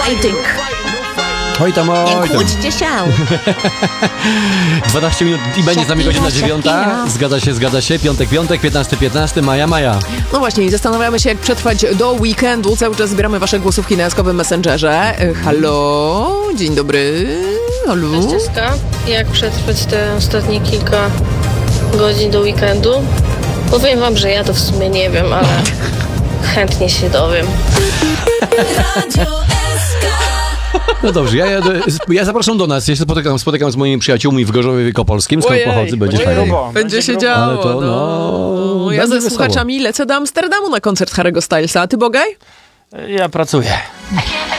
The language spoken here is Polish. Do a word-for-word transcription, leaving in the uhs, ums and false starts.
fighting. Oj tam, oj Nie tam. kłóćcie się. dwanaście minut i będzie za mnie godzina dziewiąta. Zgadza się, zgadza się. Piątek, piątek, piętnasty, piętnasty, maja, maja. No właśnie i zastanawiamy się, jak przetrwać do weekendu. Cały czas zbieramy wasze głosówki na jaskowym Messengerze. Halo, dzień dobry. Halo. Cześć, jak przetrwać te ostatnie kilka godzin do weekendu? Powiem wam, że ja to w sumie nie wiem, ale chętnie się dowiem. No dobrze, ja, ja, ja zapraszam do nas. Ja się spotykam, spotykam z moimi przyjaciółmi w Gorzowie Wielkopolskim, skąd Ojej, pochodzę, będzie ojej. fajnie. Będzie się działo. Ale to, no, ja będzie ze wesoło. słuchaczami lecę do Amsterdamu na koncert Harry'ego Stylesa. A ty, Bogaj? Ja pracuję. I can't